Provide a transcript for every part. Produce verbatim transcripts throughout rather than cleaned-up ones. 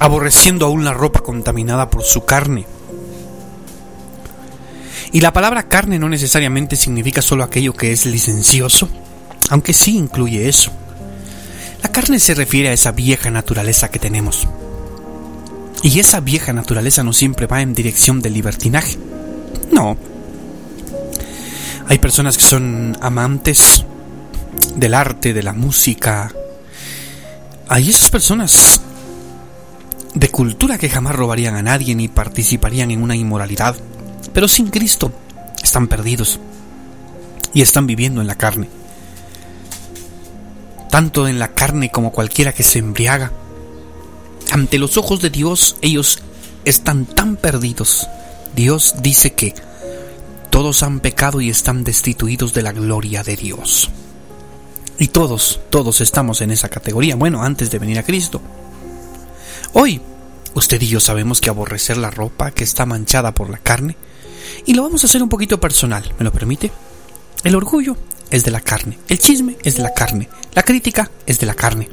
aborreciendo aún la ropa contaminada por su carne. Y la palabra carne no necesariamente significa solo aquello que es licencioso, aunque sí incluye eso. La carne se refiere a esa vieja naturaleza que tenemos. Y esa vieja naturaleza no siempre va en dirección del libertinaje. No. Hay personas que son amantes del arte, de la música. Hay esas personas de cultura que jamás robarían a nadie ni participarían en una inmoralidad. Pero sin Cristo están perdidos y están viviendo en la carne. Tanto en la carne como cualquiera que se embriaga. Ante los ojos de Dios, ellos están tan perdidos. Dios dice que todos han pecado y están destituidos de la gloria de Dios. Y todos, todos estamos en esa categoría. Bueno, antes de venir a Cristo. Hoy, usted y yo sabemos que aborrecer la ropa que está manchada por la carne. Y lo vamos a hacer un poquito personal, ¿me lo permite? El orgullo es de la carne, el chisme es de la carne, la crítica es de la carne.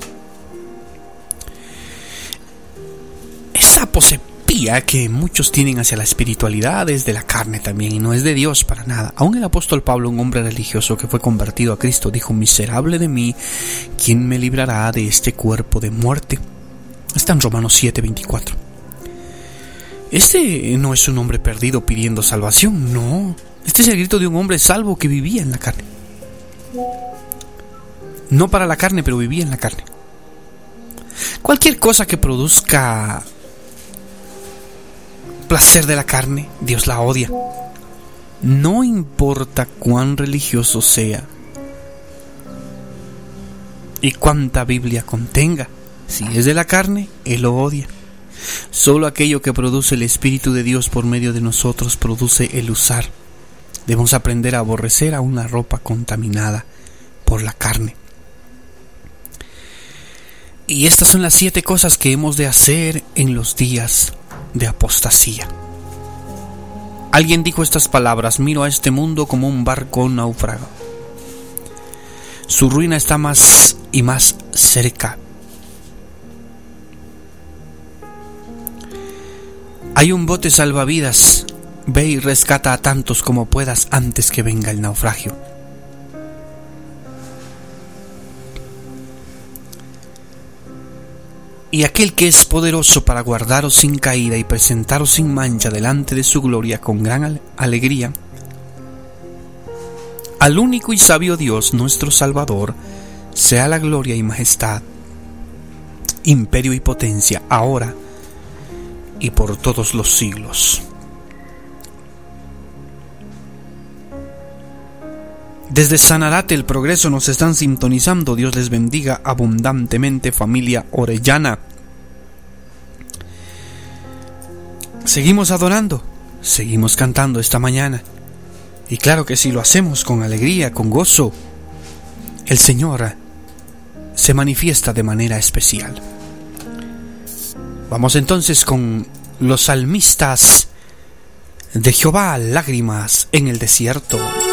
Esa posepía que muchos tienen hacia la espiritualidad es de la carne también y no es de Dios para nada. Aún el apóstol Pablo, un hombre religioso que fue convertido a Cristo, dijo: miserable de mí, ¿quién me librará de este cuerpo de muerte? Está en Romanos siete veinticuatro. Este no es un hombre perdido pidiendo salvación, no. Este es el grito de un hombre salvo que vivía en la carne. No para la carne, pero vivía en la carne. Cualquier cosa que produzca placer de la carne, Dios la odia. No importa cuán religioso sea y cuánta Biblia contenga, si es de la carne, Él lo odia. Solo aquello que produce el Espíritu de Dios por medio de nosotros produce el usar. Debemos aprender a aborrecer a una ropa contaminada por la carne. Y estas son las siete cosas que hemos de hacer en los días de apostasía. Alguien dijo estas palabras: miro a este mundo como un barco naufragado. Su ruina está más y más cerca. Hay un bote salvavidas. Ve y rescata a tantos como puedas antes que venga el naufragio. Y aquel que es poderoso para guardaros sin caída y presentaros sin mancha delante de su gloria con gran alegría, al único y sabio Dios, nuestro Salvador, sea la gloria y majestad, imperio y potencia, ahora y por todos los siglos. Desde Sanarate, El Progreso, nos están sintonizando. Dios les bendiga abundantemente, familia orellana. Seguimos adorando, seguimos cantando esta mañana. Y claro que sí, lo hacemos con alegría, con gozo. El Señor se manifiesta de manera especial. Vamos entonces con los salmistas de Jehová, lágrimas en el desierto.